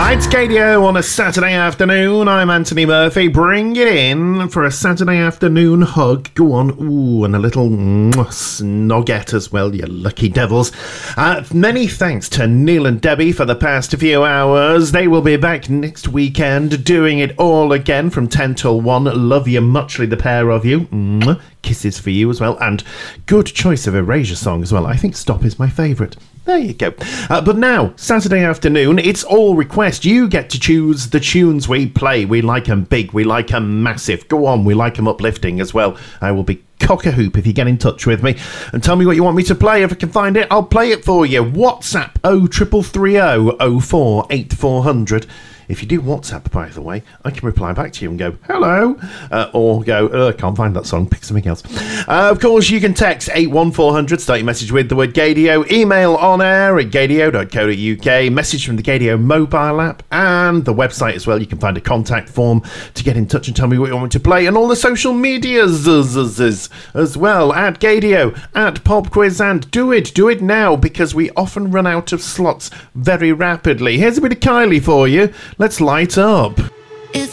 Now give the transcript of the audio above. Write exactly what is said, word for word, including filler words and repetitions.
It's Gadio on a Saturday afternoon. I'm Anthony Murphy. Bring it in for a Saturday afternoon hug. Go on. Ooh, and a little mwah, snoggette as well, you lucky devils. Uh, many thanks to Neil and Debbie for the past few hours. They will be back next weekend doing it all again from ten till one. Love you muchly, the pair of you. Mwah. Kisses for you as well. And good choice of Erasure song as well. I think Stop is my favourite. There you go. Uh, but now, Saturday afternoon, it's all request. You get to choose the tunes we play. We like them big. We like them massive. Go on, we like them uplifting as well. I will be cock-a-hoop if you get in touch with me and tell me what you want me to play. If I can find it, I'll play it for you. WhatsApp oh triple three oh oh four eight four hundred. If you do WhatsApp, by the way, I can reply back to you and go, hello, uh, or go, oh, I can't find that song, pick something else. Uh, of course, you can text eight one four hundred, start your message with the word Gadio, email on air at gadio dot co dot uk, message from the Gadio mobile app, and the website as well. You can find a contact form to get in touch and tell me what you want me to play, and all the social medias as well, at Gadio, at Pop Quiz, and do it, do it now, because we often run out of slots very rapidly. Here's a bit of Kylie for you. Let's light up.